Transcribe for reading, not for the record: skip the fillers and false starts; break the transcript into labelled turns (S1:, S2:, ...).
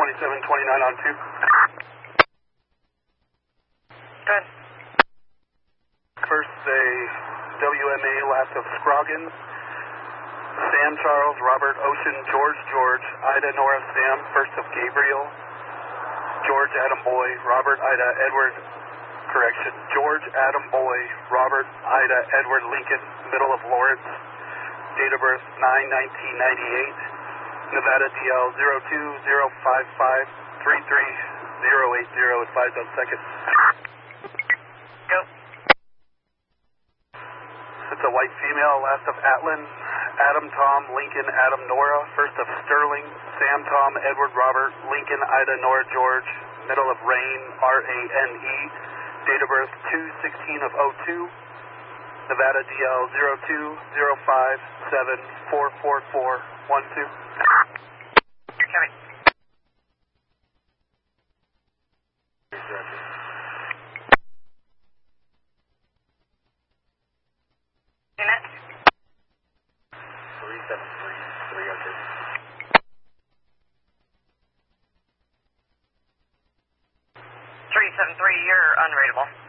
S1: 2729 on 2.
S2: Good.
S1: First, a WMA last of Scroggins, Sam Charles, Robert Ocean, George, Ida Nora Sam, first of Gabriel, George Adam Boy, Robert Ida Edward, George Adam Boy, Robert Ida Edward Lincoln, middle of Lawrence, date of birth 9/1998, Nevada DL 02055-33080, advised on second.
S2: Go.
S1: It's a white female, last of Atlin, Adam Tom, Lincoln Adam Nora, first of Sterling, Sam Tom, Edward Robert, Lincoln Ida Nora George, middle of Rain, RANE, date of birth 2/16/02, Nevada DL 02057444112.
S2: Kevin. Unit. 373, you're unrateable.